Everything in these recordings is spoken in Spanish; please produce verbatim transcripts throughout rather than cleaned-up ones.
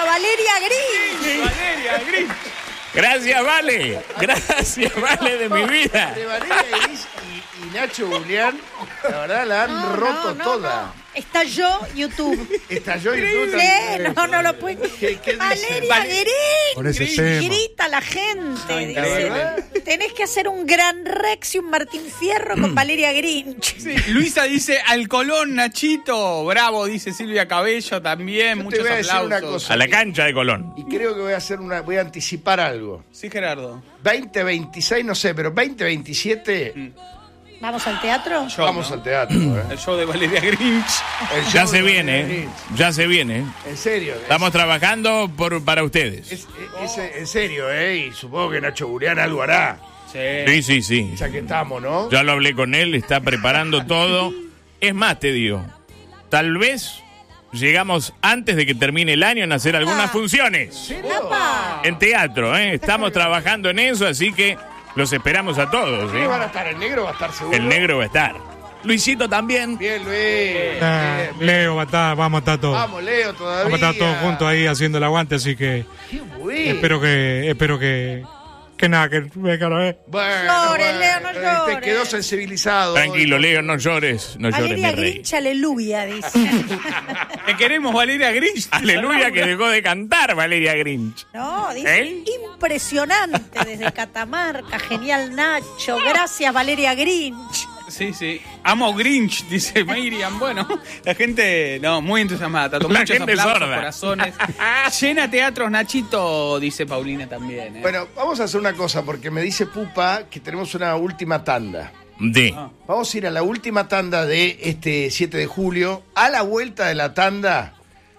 a Valeria Grinch. Valeria Grinch. Gracias, Vale. Gracias, Vale, de mi vida. Entre Valeria Grinch y, y Nacho Julián, la verdad la han No, roto no, no, toda. no. Estalló YouTube. Estalló YouTube Sí, también. no, no lo puede. ¿Qué- qué dice? Valeria Vale- Grinch. Con ese Grinch. tema. Grita la gente. No, Dice, ¿verdad? tenés que hacer un gran Rex y un Martín Fierro con Valeria Grinch. Sí, Luisa dice al Colón, Nachito. Bravo, dice Silvia Cabello también. Yo te Muchos voy a decir aplausos. una cosa. A la cancha de Colón. Y creo que voy a hacer una, voy a anticipar algo. Sí, Gerardo. veinte veintiséis, no sé, pero veinte veintisiete, ¿Vamos al teatro? Show, vamos ¿no? al teatro. ¿eh? El show de Valeria Grinch. El Ya show se de viene, Valeria ¿eh? Grinch. Ya se viene. En serio. Estamos trabajando por, para ustedes. Es, es- es- en serio, ¿eh? Y supongo que Nacho Julián algo hará. Sí. Sí, sí, sí. Ya que estamos, ¿no? Ya lo hablé con él, está preparando todo. Es más, te digo, tal vez llegamos antes de que termine el año en hacer algunas Ah. funciones ¿Serio? ¡Apa! en teatro, ¿eh? Estamos trabajando en eso, así que los esperamos a todos, ¿Qué van a ¿eh? estar? ¿El negro va a estar seguro? El negro va a estar. Luisito también. Bien, Luis. Ah, Bien, bien. Leo, va a estar- vamos a estar todos. Vamos, Leo, todavía. Vamos a estar todos juntos ahí haciendo el aguante, así que Qué bueno. espero que, espero que, que nada, que venga a ver. Bueno, Llores, bueno, Leo, no este llores. quedó sensibilizado. Tranquilo, Leo, no llores, no llores, mi Valeria rey. Grinch, aleluya, dice. Te queremos, Valeria Grinch. Aleluya que dejó de cantar Valeria Grinch. No, dice, ¿Eh? impresionante desde Catamarca, genial Nacho, gracias Valeria Grinch. Sí, sí. Amo Grinch, dice Miriam. Bueno, la gente, no, muy entusiasmada. Tato, La muchos gente aplausos, sorda. corazones. Llena teatros, Nachito, dice Paulina también. ¿eh? Bueno, vamos a hacer una cosa, porque me dice Pupa que tenemos una última tanda. De. Ah. Vamos a ir a la última tanda de este siete de julio. A la vuelta de la tanda,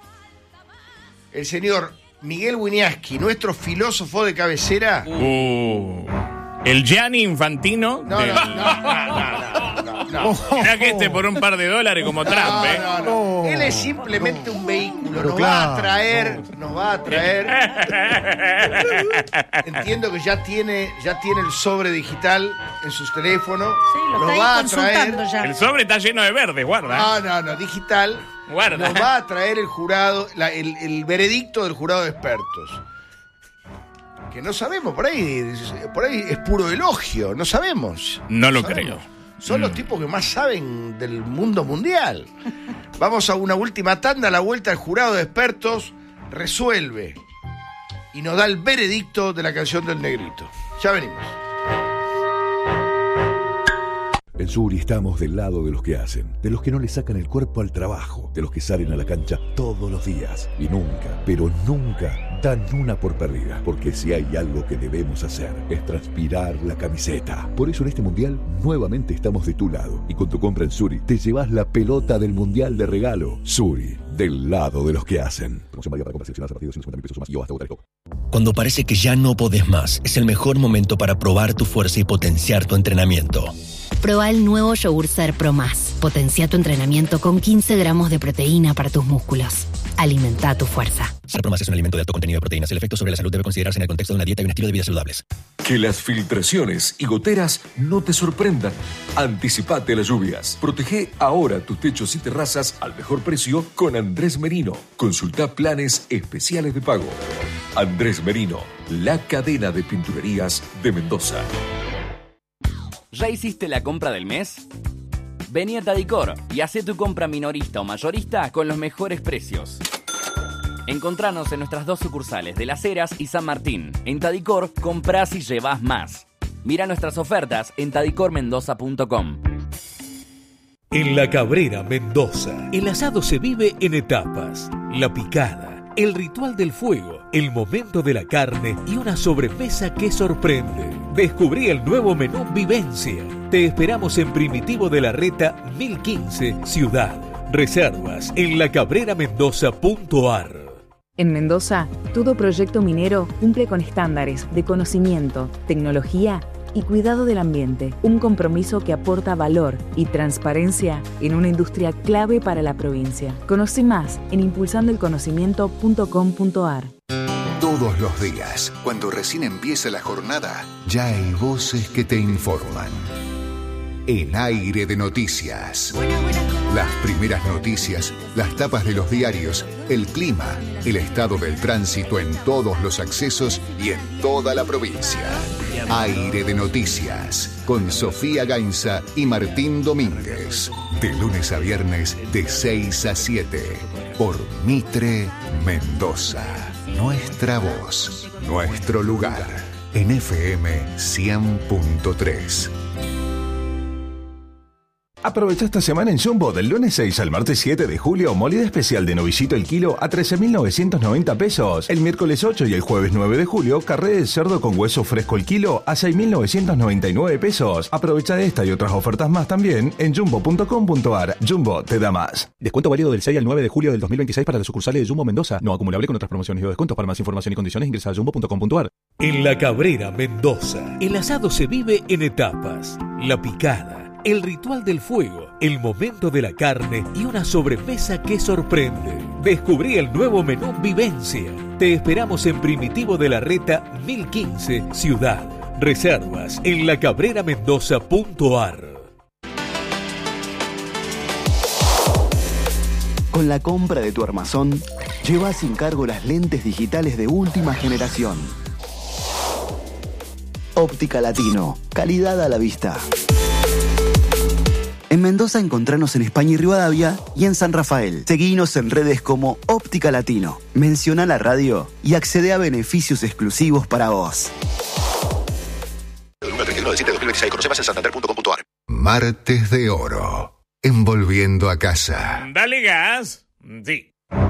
el señor Miguel Wieniawski, nuestro filósofo de cabecera. Uh, el Gianni Infantino. No, del- no, no, no, no, no, no. Mirá que este por un par de dólares como Trump, ¿eh? No, no, no. Él es simplemente un vehículo. Pero Nos va a claro, traer, nos va a traer. Entiendo que ya tiene, ya tiene el sobre digital en sus teléfonos. Sí, lo Nos está va ahí a consultando traer. ya. El sobre está lleno de verde, guarda. No, no, no, digital. Guarda. Nos va a traer el jurado, la- el, el veredicto del jurado de expertos. Que no sabemos, por ahí, por ahí es puro elogio, no sabemos. No lo sabemos. creo. Son los tipos que más saben del mundo mundial. Vamos a una última tanda, a la vuelta el jurado de expertos resuelve y nos da el veredicto de la canción del negrito. Ya venimos. En Suri estamos del lado de los que hacen, de los que no le sacan el cuerpo al trabajo, de los que salen a la cancha todos los días y nunca, pero nunca dan una por perdida, porque si hay algo que debemos hacer es transpirar la camiseta. Por eso en este mundial nuevamente estamos de tu lado y con tu compra en Suri te llevas la pelota del mundial de regalo. Suri, del lado de los que hacen. Promoción válida para compras seleccionadas a partir de ciento cincuenta mil pesos o más y o hasta votar el copo. Cuando parece que ya no podés más, es el mejor momento para probar tu fuerza y potenciar tu entrenamiento. Proba el nuevo yogur Ser Pro Más. Potencia tu entrenamiento con quince gramos de proteína para tus músculos. Alimenta tu fuerza. Ser Pro Más es un alimento de alto contenido de proteínas. El efecto sobre la salud debe considerarse en el contexto de una dieta y un estilo de vida saludables. Que las filtraciones y goteras no te sorprendan. Anticipate a las lluvias. Protege ahora tus techos y terrazas al mejor precio con Andrés Merino. Consulta planes especiales de pago. Andrés Merino, la cadena de pinturerías de Mendoza. ¿Ya hiciste la compra del mes? Vení a Tadicor y hacé tu compra minorista o mayorista con los mejores precios. Encontranos en nuestras dos sucursales de Las Heras y San Martín. En Tadicor, comprás y llevás más. Mira nuestras ofertas en tadicor mendoza punto com. En La Cabrera, Mendoza, el asado se vive en etapas. La picada, el ritual del fuego, el momento de la carne y una sobremesa que sorprende. Descubrí el nuevo menú Vivencia. Te esperamos en Primitivo de la Reta mil quince, Ciudad. Reservas en la cabrera mendoza punto a r. En Mendoza, todo proyecto minero cumple con estándares de conocimiento, tecnología y cuidado del ambiente. Un compromiso que aporta valor y transparencia en una industria clave para la provincia. Conoce más en impulsando el conocimiento punto com punto a r. Todos los días, cuando recién empieza la jornada, ya hay voces que te informan. En Aire de Noticias. Las primeras noticias, las tapas de los diarios, el clima, el estado del tránsito en todos los accesos y en toda la provincia. Aire de Noticias, con Sofía Gainza y Martín Domínguez. De lunes a viernes, de seis a siete. Por Mitre Mendoza. Nuestra voz, nuestro lugar. En F M cien punto tres. Aprovecha esta semana en Jumbo del lunes seis al martes siete de julio, molida especial de novillito el kilo a trece mil novecientos noventa pesos. El miércoles ocho y el jueves nueve de julio, carré de cerdo con hueso fresco el kilo a seis mil novecientos noventa y nueve pesos. Aprovecha esta y otras ofertas más también en jumbo punto com punto ar. Jumbo te da más. Descuento válido del seis al nueve de julio del dos mil veintiséis para las sucursales de Jumbo Mendoza. No acumulable con otras promociones y descuentos. Para más información y condiciones ingresa a jumbo punto com punto ar. En La Cabrera, Mendoza, el asado se vive en etapas. La picada, el ritual del fuego, el momento de la carne y una sobremesa que sorprende. Descubrí el nuevo menú Vivencia. Te esperamos en Primitivo de la Reta mil quince, Ciudad. Reservas en la cabrera mendoza punto ar. Con la compra de tu armazón, llevas sin cargo las lentes digitales de última generación. Óptica Latino, calidad a la vista. En Mendoza encontranos en España y Rivadavia y en San Rafael. Seguinos en redes como Óptica Latino. Menciona la radio y accede a beneficios exclusivos para vos. Martes de Oro. Envolviendo a casa. Dale gas. Sí.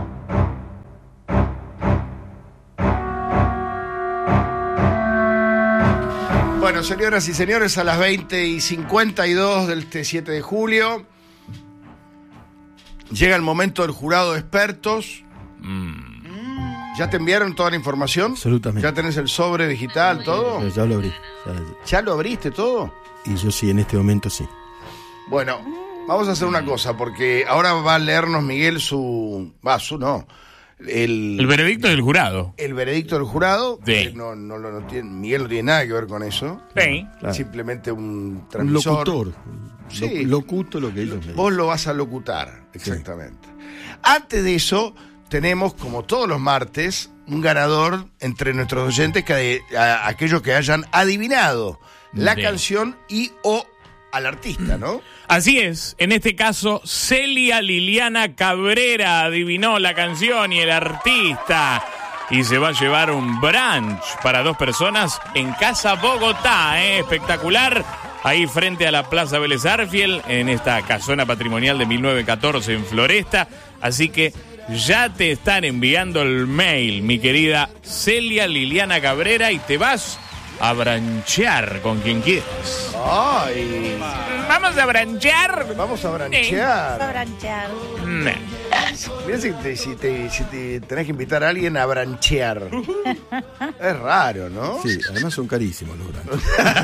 Bueno, señoras y señores, a las veinte y cincuenta y dos del este siete de julio llega el momento del jurado de expertos. Mm. ¿Ya te enviaron toda la información? Absolutamente. ¿Ya tenés el sobre digital, todo? Ya lo abrí. Ya, ¿Ya lo abriste todo? Y yo sí, en este momento sí. Bueno, vamos a hacer una cosa, porque ahora va a leernos Miguel su... Va, su no... El, el veredicto del jurado. El veredicto del jurado. Sí. No, no, no, no tiene, Miguel no tiene nada que ver con eso. Sí. Claro. Simplemente un transmisor. Un locutor. Sí. Locuto lo que ellos me dicen. Vos lo vas a locutar, exactamente. Sí. Antes de eso, tenemos, como todos los martes, un ganador entre nuestros oyentes, que a, a, aquellos que hayan adivinado la sí. canción y o al artista, ¿no? Así es, en este caso Celia Liliana Cabrera adivinó la canción y el artista y se va a llevar un brunch para dos personas en Casa Bogotá, ¿eh? Espectacular, ahí frente a la Plaza Vélez Arfiel, en esta casona patrimonial de mil novecientos catorce en Floresta, así que ya te están enviando el mail, mi querida Celia Liliana Cabrera, y te vas a branchear con quien quieras. Ay. ¿Vamos a branchear? Vamos a branchear. Sí, vamos a branchear. Mira si te, si, te, si te tenés que invitar a alguien a branchear. Es raro, ¿no? Sí, además son carísimos los brunch.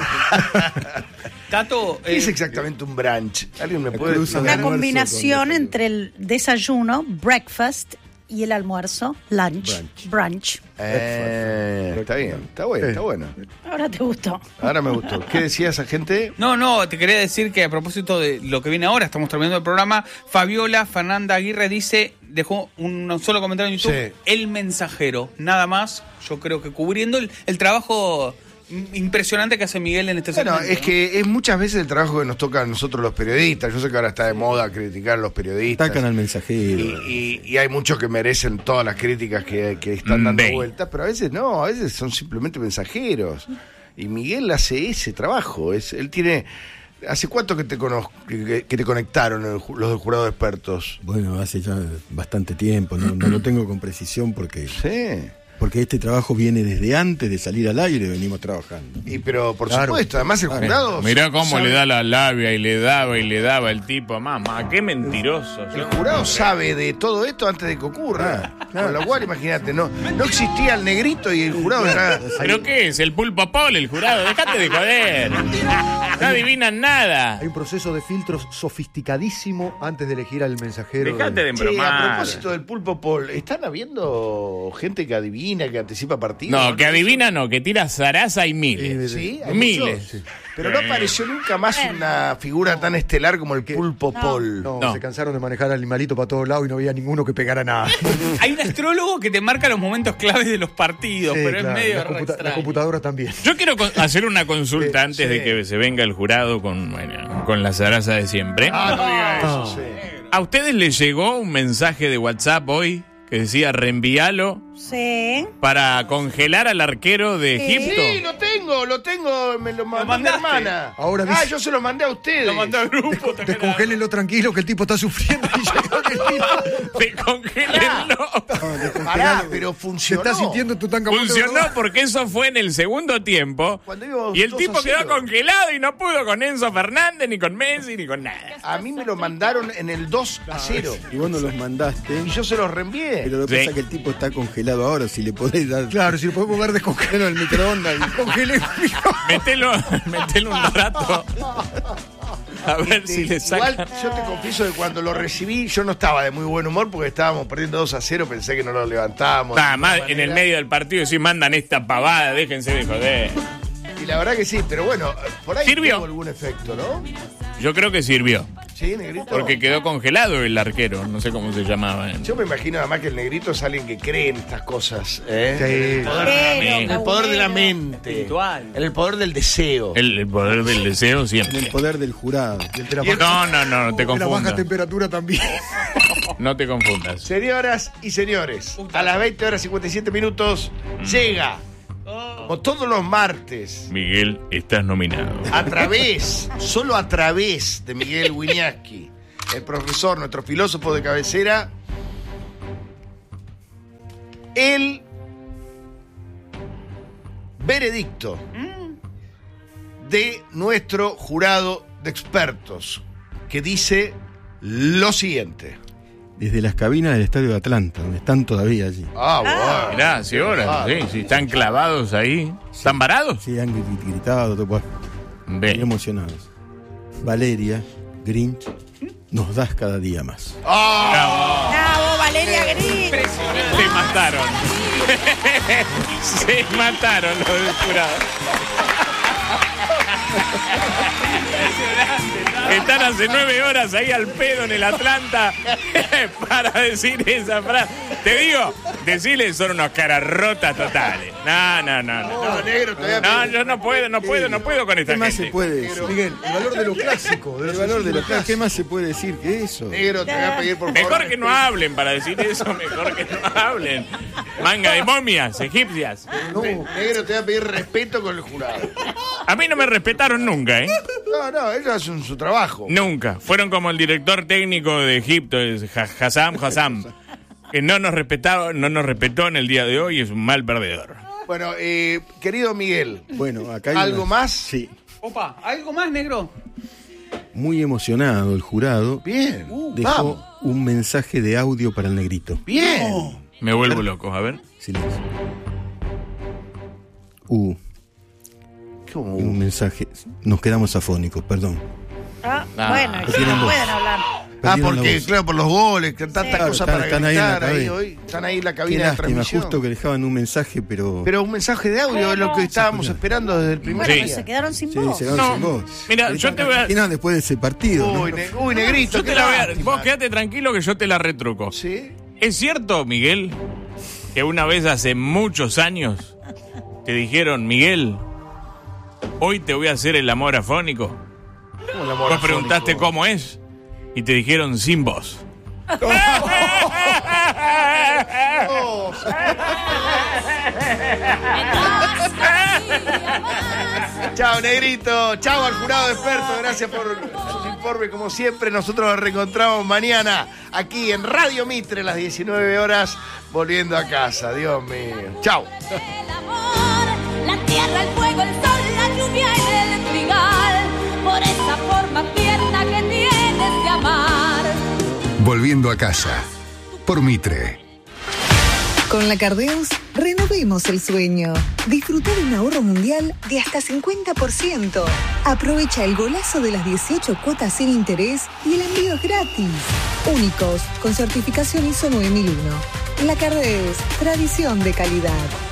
Tato, ¿qué eh, es exactamente un brunch? ¿Alguien me puede decir? Una combinación entre el desayuno, breakfast, y el almuerzo, lunch, brunch. brunch. Eh, está bien, está bueno, está bueno. Ahora te gustó. Ahora me gustó. ¿Qué decía esa gente? No, no, te quería decir que a propósito de lo que viene ahora, estamos terminando el programa, Fabiola Fernanda Aguirre dice, dejó un solo comentario en YouTube, sí. El Mensajero, nada más, yo creo que cubriendo el, el trabajo impresionante que hace Miguel en este bueno, segmento. Es ¿no? que es muchas veces el trabajo que nos toca a nosotros los periodistas. Yo sé que ahora está de moda criticar a los periodistas. Atacan al mensajero. Y, y, y hay muchos que merecen todas las críticas que, que están dando sí. vueltas, pero a veces no, a veces son simplemente mensajeros. Y Miguel hace ese trabajo. Es, él tiene... ¿Hace cuánto que te conozco, que, que te conectaron el, los del jurado de expertos? Bueno, hace ya bastante tiempo. No, no lo tengo con precisión porque... Sí. Porque este trabajo viene desde antes de salir al aire, venimos trabajando. Y pero por claro. supuesto, además el jurado... Mirá cómo sabe. Le da la labia y le daba y le daba el tipo, mamá, qué mentiroso. El jurado sabe de todo esto antes de que ocurra. Ah, claro. Con lo cual, imagínate, no, no existía el negrito y el jurado era... ¿Pero qué es? ¿El pulpo Paul, el jurado? Dejate de joder. No adivinan nada. Hay un proceso de filtros sofisticadísimo antes de elegir al mensajero. Dejate de embromar. Sí, a propósito del pulpo Paul, ¿están habiendo gente que adivina? adivina, que anticipa partidos. No, que adivina no, que tira zaraza y miles. Sí, hay miles. muchos. Sí. Pero no apareció nunca más una figura tan estelar como el Pulpo Paul. No, No. se cansaron de manejar al animalito para todos lados y no había ninguno que pegara nada. Hay un astrólogo que te marca los momentos claves de los partidos, Sí, pero claro, es medio las, computa- extraño. las computadoras también. Yo quiero con- hacer una consulta Sí, antes sí. de que se venga el jurado con, bueno, con la zaraza de siempre. Ah, no diga eso, No. sí. ¿A ustedes les llegó un mensaje de WhatsApp hoy que decía reenvíalo Sí. para congelar al arquero de Sí. Egipto? Sí, lo tengo, lo tengo, me lo mandó mi mandaste. hermana. Ahora ah, dice- yo se lo mandé a ustedes. Lo mandó al grupo. te Descongélenlo tranquilo que el tipo está sufriendo y llegó que el tipo- Descongélenlo. Pará, pero Se funcionó. está sintiendo tu tan camote, Funcionó ¿verdad? porque eso fue en el segundo tiempo. Cuando íbamos Y el dos tipo a quedó cero. congelado y no pudo con Enzo Fernández, ni con Messi, ni con nada. A mí me lo mandaron en el dos a cero. Y vos no los mandaste. Y yo se los reenvié. Pero lo que Sí. pasa es que el tipo está congelado ahora. Si le podés dar. Claro, si lo podemos ver descongelado el microondas. Congelé. Metelo, metelo un rato. A ver si le Igual sacan. yo te confieso que cuando lo recibí yo no estaba de muy buen humor porque estábamos perdiendo dos a cero, pensé que no lo levantábamos. Nada de más ninguna en el manera. medio del partido si mandan esta pavada, déjense de joder. Y la verdad que sí, pero bueno, por ahí Sirvió. tuvo algún efecto, ¿no? Yo creo que sirvió. Sí, Negrito. Porque quedó congelado el arquero, no sé cómo se llamaba. en- Yo me imagino además que el Negrito es alguien que cree en estas cosas. ¿eh? Sí. En el poder, de la, Pero, en el poder de la bueno. mente. Espiritual. En el poder del deseo. El, el poder del deseo En el siempre. poder del jurado. Y el de la Y el- baja- No, no, no, no te de la baja confundas. temperatura también. No te confundas. Señoras y señores, a las veinte horas cincuenta y siete minutos llega, como todos los martes, Miguel, estás nominado. a través, solo a través de Miguel Wiñaski, el profesor, nuestro filósofo de cabecera, el veredicto de nuestro jurado de expertos, que dice lo siguiente. Desde las cabinas del estadio de Atlanta, donde están todavía allí. Ah, bueno. Mirá, hace horas, sí, sí, están clavados ahí. ¿Están varados? Sí, han gri- gritado, todo, pues, muy Ve. emocionados. Valeria, Grinch, nos das cada día más. Ah, Bravo, Valeria Gris. Se mataron. Se mataron los del jurado. Están hace nueve horas ahí al pedo en el Atlanta para decir esa frase. Te digo, decirles son unos caras rotas totales. No, no, no, no. no, negro, todavía No, yo no puedo, no puedo, no puedo con esta ¿Qué más gente. se puede decir? Miguel, el valor de lo clásico. De El los valor de lo clásicos. ¿Qué más se puede decir que eso? negro, te voy a pedir por favor. Mejor que no hablen para decir eso, mejor que no hablen. Manga de momias egipcias. No, negro, te voy a pedir respeto con el jurado. A mí no me respetaron nunca, ¿eh? No, no, ellos hacen su trabajo. Nunca. Fueron como el director técnico de Egipto, es Ha- Hassam Hassam, que no nos respetaba, no nos respetó en el día de hoy, es un mal perdedor. Bueno, eh, querido Miguel, Bueno, acá hay ¿algo una- más? Sí. Opa, ¿algo más, negro? Muy emocionado el jurado. Bien. Dejó Vamos. un mensaje de audio para el negrito. Bien. Me vuelvo loco, a ver. Silencio. Uh, ¿Cómo? un mensaje. Nos quedamos afónicos, perdón. Ah, Ah. bueno, Lo sí, tienen no vos. pueden hablar. Ah, Perdieron la porque, voz. claro, por los goles, que tantas Claro, cosas están- para están ahí en la gritar ahí cabina. hoy. Están ahí en la Qué cabina de lástima, transmisión. justo que dejaban un mensaje, pero. Pero un mensaje de audio es lo que estábamos esperando desde el primer Bueno, Sí. pues se quedaron sin Sí, voz. se quedaron No, sin voz. mira, yo te voy a- Imaginan después de ese partido, ¿no? Uy, ne- uy, negrito, Yo qué te la voy a- lástima. vos quédate tranquilo que yo te la retruco. ¿Sí? ¿Es cierto, Miguel, que una vez hace muchos años te dijeron, Miguel, hoy te voy a hacer el amor afónico? ¿Cómo el amor Vos preguntaste afónico? cómo es y te dijeron sin voz. Oh, Chao, negrito. Chao al jurado de expertos. Gracias por sus informes. Como siempre, nosotros nos reencontramos mañana aquí en Radio Mitre a las diecinueve horas, volviendo a casa. Dios mío. Chao. La tierra, el fuego, el sol, la lluvia y el trigal, por esa forma tierna que tienes de amar. Volviendo a casa. Por Mitre. Con la Cardeus, renovemos el sueño. Disfruta de un ahorro mundial de hasta cincuenta por ciento. Aprovecha el golazo de las dieciocho cuotas sin interés y el envío es gratis. Únicos, con certificación I S O nueve mil uno. La Cardeus, tradición de calidad.